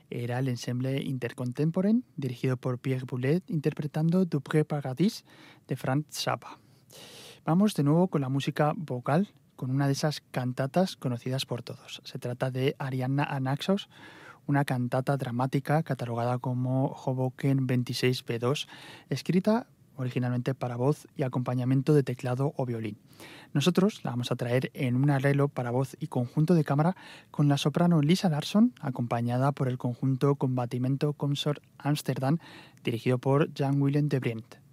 era el ensemble Intercontemporain, dirigido por Pierre Boulez, interpretando Du Pré Paradis de Franz Zappa. Vamos de nuevo con la música vocal, con una de esas cantatas conocidas por todos. Se trata de Arianna Anaxos, una cantata dramática catalogada como Hoboken 26b2, escrita originalmente para voz y acompañamiento de teclado o violín. Nosotros la vamos a traer en un arreglo para voz y conjunto de cámara con la soprano Lisa Larsson, acompañada por el conjunto Combatimento Consort Amsterdam, dirigido por Jan Willem de Brient.